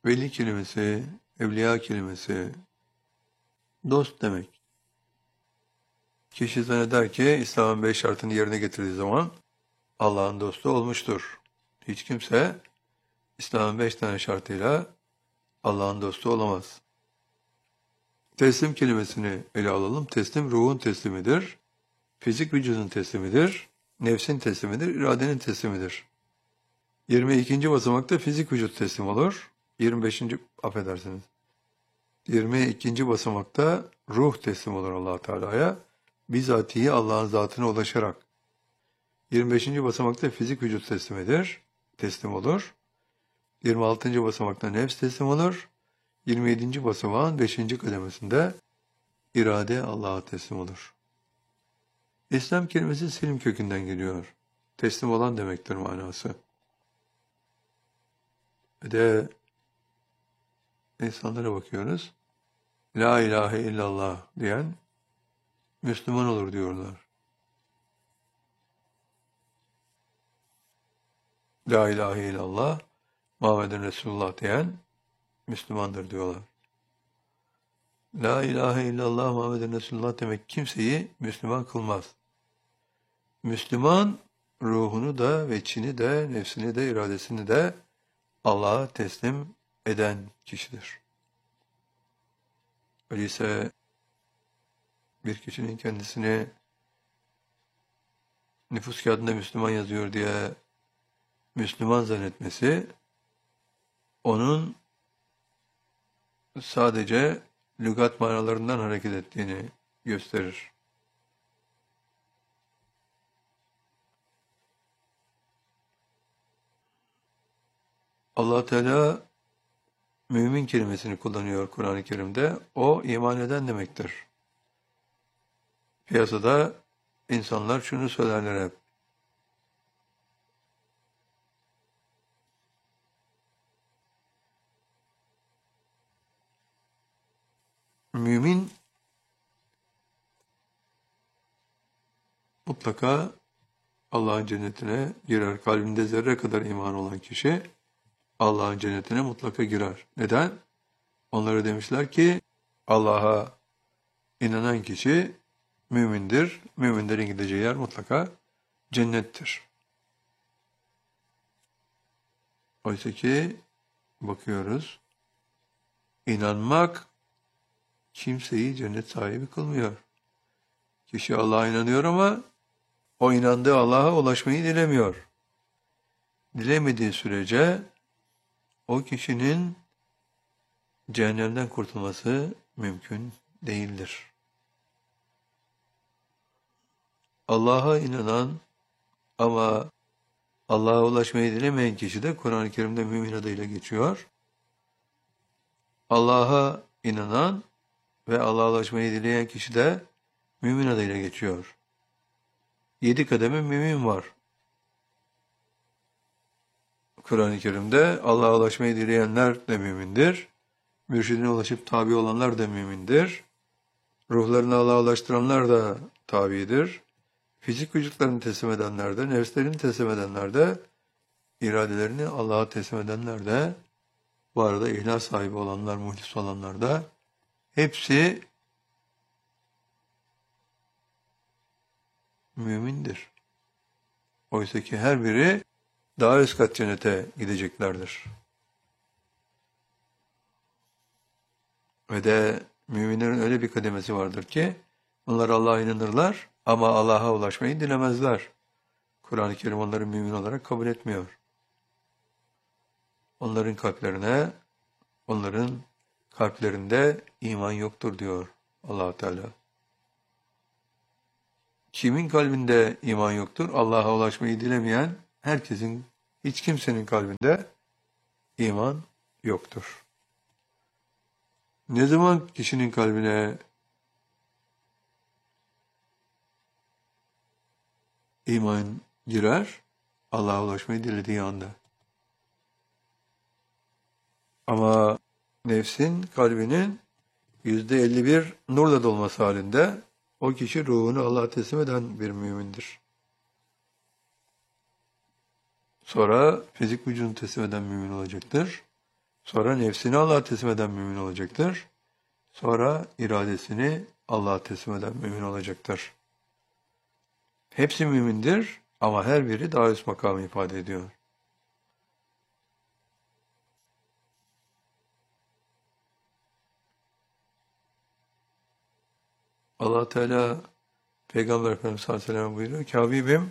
Veli kelimesi, evliya kelimesi, dost demek. Kişi zanneder ki İslam'ın 5 şartını yerine getirdiği zaman Allah'ın dostu olmuştur. Hiç kimse İslam'ın 5 tane şartıyla Allah'ın dostu olamaz. Teslim kelimesini ele alalım. Teslim ruhun teslimidir. Fizik vücudun teslimidir. Nefsin teslimidir. İradenin teslimidir. 22. basamakta fizik vücut teslim olur. 22. basamakta ruh teslim olur Allah Teala'ya. Bizatihi Allah'ın zatına ulaşarak. 25. basamakta fizik vücut teslim olur. 26. basamakta nefs teslim olur. 27. basamağın 5. kademesinde irade Allah'a teslim olur. İslam kelimesi selim kökünden geliyor. Teslim olan demektir manası. Ve de insanlara bakıyoruz. La ilahe illallah diyen Müslüman olur diyorlar. La ilahe illallah Muhammeden Resulullah diyen Müslümandır diyorlar. La ilahe illallah Muhammeden Resulullah demek kimseyi Müslüman kılmaz. Müslüman ruhunu da, veçini de, nefsini de, iradesini de Allah'a teslim eden kişidir. Öyleyse bir kişinin kendisini nüfus kağıdında Müslüman yazıyor diye Müslüman zannetmesi, onun sadece lügat manalarından hareket ettiğini gösterir. Allah Teala mümin kelimesini kullanıyor Kur'an-ı Kerim'de. O iman eden demektir. Piyasada insanlar şunu söylerler hep. Mümin mutlaka Allah'ın cennetine girer. Kalbinde zerre kadar iman olan kişi Allah'ın cennetine mutlaka girer. Neden? Onlara demişler ki Allah'a inanan kişi mümindir. Müminlerin gideceği yer mutlaka cennettir. Oysa ki bakıyoruz, inanmak kimseyi cennet sahibi kılmıyor. Kişi Allah'a inanıyor ama o inandığı Allah'a ulaşmayı dilemiyor. Dilemediği sürece o kişinin cehennemden kurtulması mümkün değildir. Allah'a inanan ama Allah'a ulaşmayı dilemeyen kişi de Kur'an-ı Kerim'de mümin adıyla geçiyor. Allah'a inanan ve Allah'a ulaşmayı dileyen kişi de mümin adıyla geçiyor. 7 kademe mümin var. Kur'an-ı Kerim'de Allah'a ulaşmayı dileyenler de mümindir. Mürşidine ulaşıp tabi olanlar da mümindir. Ruhlarını Allah'a ulaştıranlar da tabidir. Fizik vücutlarını teslim edenler de, nefslerini teslim edenler de, iradelerini Allah'a teslim edenler de, bu arada ihlas sahibi olanlar, muhlis olanlar da, hepsi mümindir. Oysa ki her biri daha üst kat cennete gideceklerdir. Ve de müminlerin öyle bir kademesi vardır ki, onlar Allah'a inanırlar ama Allah'a ulaşmayı dilemezler. Kur'an-ı Kerim onları mümin olarak kabul etmiyor. Onların kalplerinde iman yoktur diyor Allah Teala. Kimin kalbinde iman yoktur? Allah'a ulaşmayı dilemeyen hiç kimsenin kalbinde iman yoktur. Ne zaman kişinin kalbine iman girer? Allah'a ulaşmayı dilediği anda. Ama nefsin, kalbinin %51 nurla dolması halinde o kişi ruhunu Allah'a teslim eden bir mümindir. Sonra fizik vücudunu teslim eden mümin olacaktır. Sonra nefsini Allah'a teslim eden mümin olacaktır. Sonra iradesini Allah'a teslim eden mümin olacaktır. Hepsi mümindir ama her biri daha üst makamı ifade ediyor. Allah Teala Peygamber Efendimiz sallallahu aleyhi ve sellem buyuruyor ki Habibim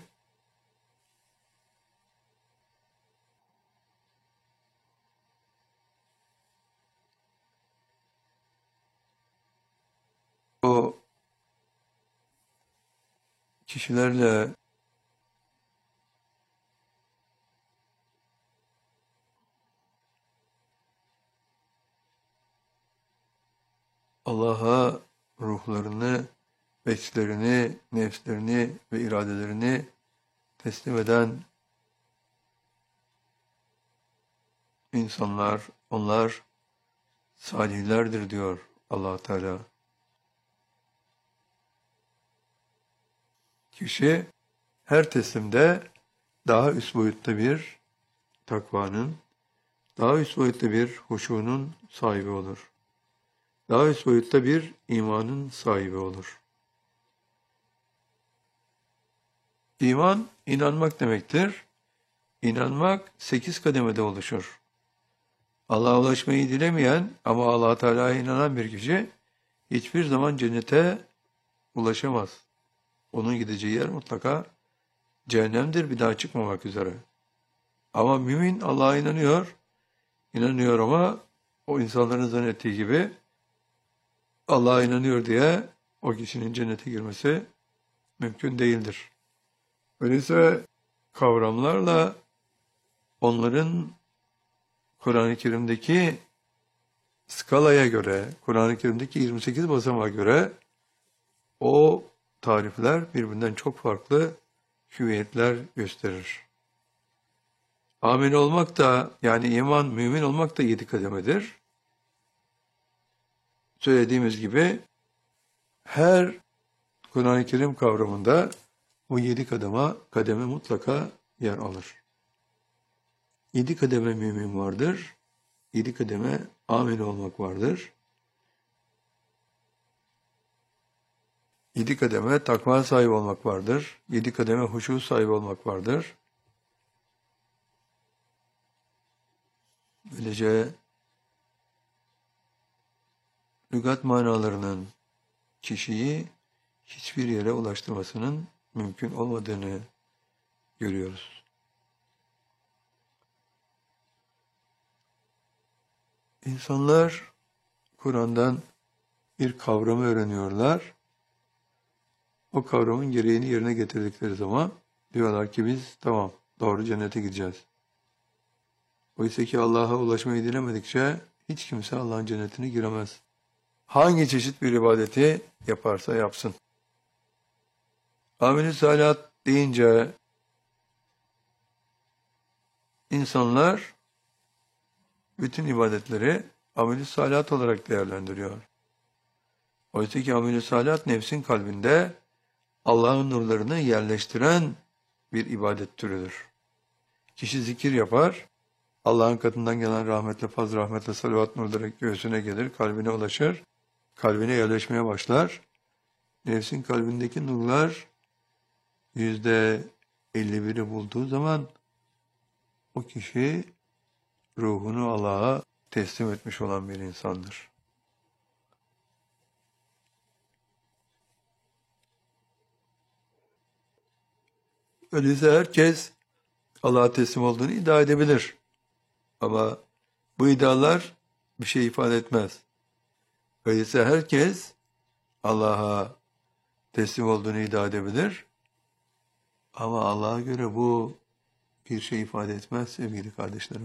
o kişilerle Allah'a ruhlarını, veslerini, nefslerini ve iradelerini teslim eden insanlar, onlar salihlerdir diyor Allah Teala. Kişi her teslimde daha üst boyutta bir takvanın, daha üst boyutta bir huşunun sahibi olur. Daha üst boyutta bir imanın sahibi olur. İman, inanmak demektir. İnanmak 8 kademede oluşur. Allah'a ulaşmayı dilemeyen ama Allah Teala'ya inanan bir kişi hiçbir zaman cennete ulaşamaz. Onun gideceği yer mutlaka cehennemdir, bir daha çıkmamak üzere. Ama mümin Allah'a inanıyor ama o insanların zannettiği gibi Allah'a inanıyor diye o kişinin cennete girmesi mümkün değildir. Öyleyse kavramlarla onların Kur'an-ı Kerim'deki skalaya göre, Kur'an-ı Kerim'deki 28 basamağa göre o tarifler birbirinden çok farklı hüviyetler gösterir. Amin olmak da yani iman, mümin olmak da 7 kademedir. Söylediğimiz gibi her Kur'an-ı Kerim kavramında bu 7 kademe mutlaka yer alır. 7 kademe mümin vardır. 7 kademe amin olmak vardır. 7 kademe takva sahibi olmak vardır. 7 kademe huşu sahibi olmak vardır. Böylece lügat manalarının kişiyi hiçbir yere ulaştırmasının mümkün olmadığını görüyoruz. İnsanlar Kur'an'dan bir kavramı öğreniyorlar. O kavramın gereğini yerine getirdikleri zaman diyorlar ki biz tamam doğru cennete gideceğiz. Oysa ki Allah'a ulaşmayı dilemedikçe hiç kimse Allah'ın cennetine giremez. Hangi çeşit bir ibadeti yaparsa yapsın. Amel-i salihat deyince insanlar bütün ibadetleri amel-i salihat olarak değerlendiriyor. Oysa ki amel-i salihat nefsin kalbinde Allah'ın nurlarını yerleştiren bir ibadet türüdür. Kişi zikir yapar, Allah'ın katından gelen rahmetle, fazl rahmetle, salavat nurları göğsüne gelir, kalbine ulaşır, kalbine yerleşmeye başlar. Nefsin kalbindeki nurlar %51'i bulduğu zaman o kişi ruhunu Allah'a teslim etmiş olan bir insandır. Öyleyse herkes Allah'a teslim olduğunu iddia edebilir. Ama bu iddialar bir şey ifade etmez. Öyleyse herkes Allah'a teslim olduğunu iddia edebilir. Ama Allah'a göre bu bir şey ifade etmez sevgili kardeşlerim.